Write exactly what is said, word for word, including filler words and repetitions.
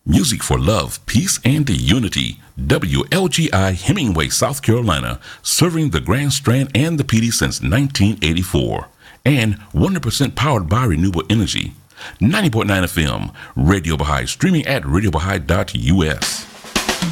Music for love, peace, and unity. W L G I Hemingway, South Carolina, serving the Grand Strand and the Petey since nineteen eighty-four. And one hundred percent powered by renewable energy. ninety point nine F M, Radio Baha'i, streaming at radio baha'i dot U S.